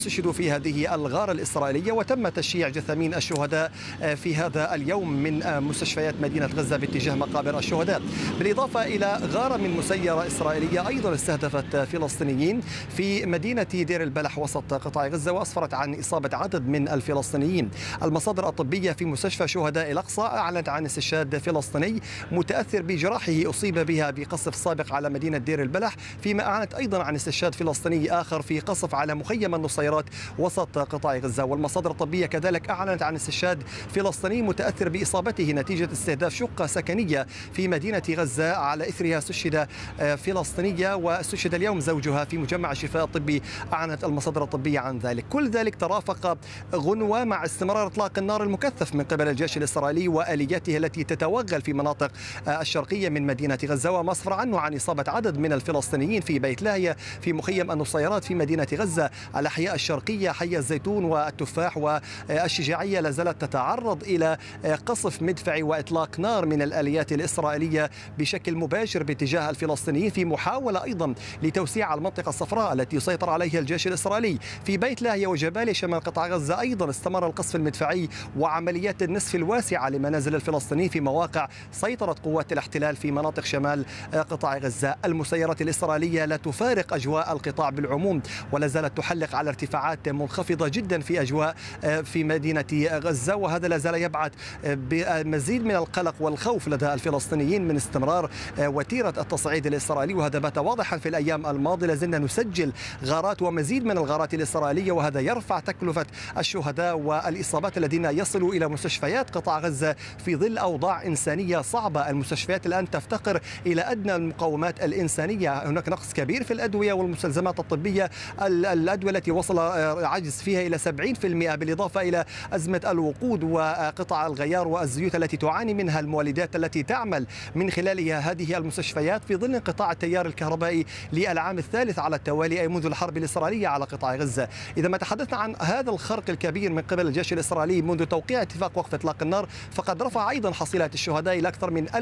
استشهدوا في هذه الغارة الإسرائيلية، وتم تشييع جثامين الشهداء في هذا اليوم من مستشفيات مدينة غزة باتجاه مقابر الشهداء، بالإضافة إلى غارة من مسيرة إسرائيلية أيضا استهدفت فلسطينيين في مدينة دير البلح وسط قطاع غزة، وأسفرت عن إصابة عدد من الفلسطينيين. المصادر الطبية في مستشفى شهداء الأقصى أعلنت عن استشهاد فلسطيني متأثر بجراحه أصيب بها بقصف سابق على مدينة دير البلح، فيما أعلنت أيضا عن استشهاد فلسطيني آخر في قصف على مخيم النصيرات وسط قطاع غزة. والمصادر الطبية كذلك أعلنت عن استشهاد فلسطيني متأثر بإصابته نتيجة استهداف شقة سكنية في مدينة غزة، على إثرها استشهد فلسطينية واستشهد اليوم زوجها في مجمع الشفاء الطبي. أعلنت المصادر الطبية عن ذلك. كل ذلك ترافق غنوة مع استمرار إطلاق النار المكثف من قبل الجيش الإسرائيلي وآلياته التي تتوغل في مناطق الشرقية من مدينة غزة، وما أسفر عنه عن إصابة عدد من الفلسطينيين في بيت لاهيا في مخيم النصيرات في مدينة غزة. الأحياء الشرقية حي الزيتون والتفاح والشجاعية لا زالت تتعرض إلى قصف مدفعي وإطلاق نار من الآليات الإسرائيلية بشكل مباشر باتجاه الفلسطينيين، في محاولة أيضا لتوسيع المنطقة الصفراء التي يسيطر عليها الجيش الإسرائيلي. في بيت لاهيا وجباليا شمال قطاع غزة أيضا استمر القصف المدفعي وعمليات النسف الواسعة لمنازل الفلسطينيين في مواقع سيطرت قوات الاحتلال في مناطق شمال قطاع غزة. المسيرات الإسرائيلية لا تفارق أجواء القطاع بالعموم، ولا زالت تحلق على ارتفاعات منخفضة جدا في أجواء في مدينة غزة، وهذا لا زال يبعث بمزيد من القلق والخوف لدى الفلسطينيين من استمرار وتيرة التصعيد الإسرائيلي. وهذا بات واضحا في الأيام الماضية، لازلنا نسجل غارات ومزيد من الغارات الإسرائيلية، وهذا يرفع تكلفة الشهداء والإصابات الذين يصلوا إلى مستشفيات قطاع غزة في ظل أوضاع إنسانية صعبة. المستشفيات الآن تفتقر إلى أدنى المقومات الإنسانية، هناك نقص كبير في الأدوية والمستلزمات الطبية، الأدوية التي وصل عجز فيها إلى 70%، بالإضافة إلى أزمة الوقود وقطع الغيار والزيوت التي تعاني منها المولدات التي تعمل من خلالها هذه المستشفيات في ظل انقطاع التيار الكهربائي للعام الثالث على التوالي، أي منذ الحرب الإسرائيلية على قطاع غزة. إذا ما تحدثنا عن هذا الخرق الكبير من قبل الجيش الإسرائيلي منذ توقيع اتفاق وقف إطلاق النار، فقد رفع أيضا حصيلة الشهداء إلى أكثر من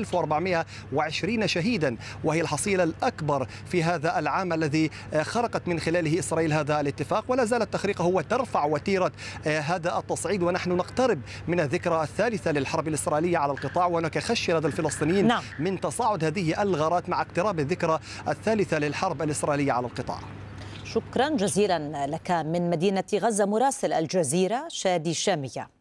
1420 شهيدا، وهي الحصيلة الأكبر في هذا العام الذي خرقت من خلاله إسرائيل هذا الاتفاق، ولا زالت تخريقه وترفع وتيرة هذا التصعيد. ونحن نقترب من الذكرى الثالثة للحرب الإسرائيلية على القطاع، وهناك خشية لدى الفلسطينيين من تصاعد هذه الغارات مع اقتراب الذكرى الثالثة للحرب الإسرائيلية على القطاع. شكرا جزيلا لك من مدينة غزة مراسل الجزيرة شادي شامية.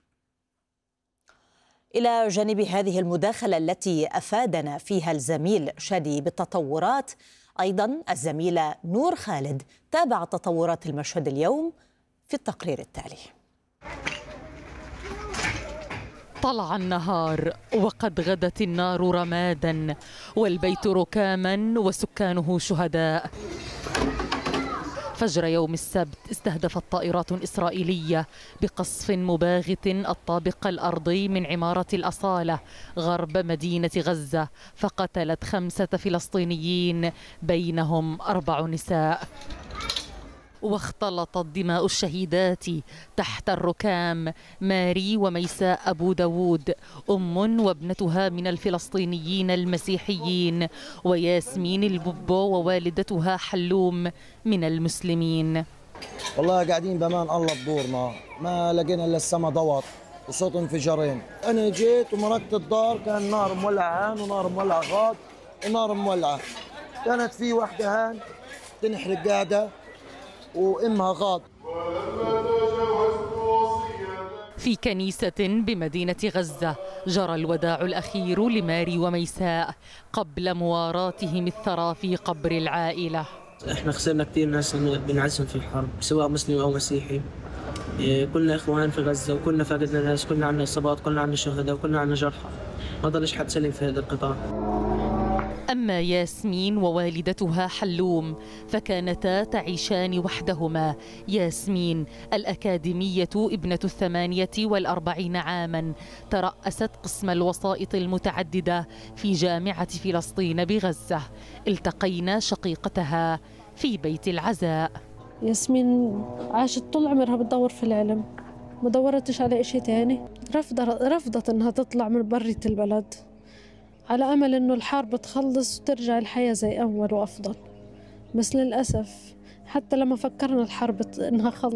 إلى جانب هذه المداخلة التي أفادنا فيها الزميل شادي بالتطورات، أيضا الزميلة نور خالد تابع تطورات المشهد اليوم في التقرير التالي. طلع النهار وقد غدت النار رمادا والبيت ركاما وسكانه شهداء. فجر يوم السبت استهدفت طائرات إسرائيلية بقصف مباغت الطابق الأرضي من عمارة الأصالة غرب مدينة غزة، فقتلت 5 فلسطينيين بينهم 4 نساء. واختلطت دماء الشهيدات تحت الركام. ماري وميساء أبو داود أم وابنتها من الفلسطينيين المسيحيين، وياسمين البوبو ووالدتها حلوم من المسلمين. والله قاعدين بأمان الله بدورنا، ما لقينا إلا السما ضوت وصوت انفجارين. أنا جيت ومرقت الدار، كان نار مولعة هان ونار مولعة غاد ونار مولعة. كانت في وحدة هان تنحرق قاعدة وإمها غاض. في كنيسة بمدينة غزة جرى الوداع الأخير لماري وميساء قبل مواراتهم الثرى في قبر العائلة. احنا خسرنا كثير ناس بنعزهم في الحرب، سواء مسلم أو مسيحي. كلنا إخوان في غزة وكلنا فقدنا ناس، كلنا عنا إصابات، كلنا عنا شهداء وكلنا عنا جرحى. ما ضلش حد سليم في هذا القطاع. أما ياسمين ووالدتها حلوم فكانتا تعيشان وحدهما. ياسمين الأكاديمية ابنة 48 عاما ترأست قسم الوسائط المتعددة في جامعة فلسطين بغزة. التقينا شقيقتها في بيت العزاء. ياسمين عاشت طول عمرها بتدور في العلم، ما دورتش على إشي تاني. رفضت إنها تطلع من برية البلد على أمل إنه الحرب تخلص وترجع الحياة زي أول وأفضل، بس للأسف حتى لما فكرنا الحرب إنها خلص